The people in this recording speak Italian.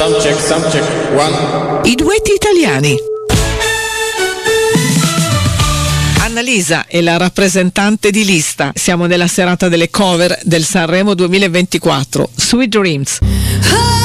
Sound check, one. I duetti italiani. Annalisa è la rappresentante di lista. Siamo nella serata delle cover del Sanremo 2024. Sweet Dreams.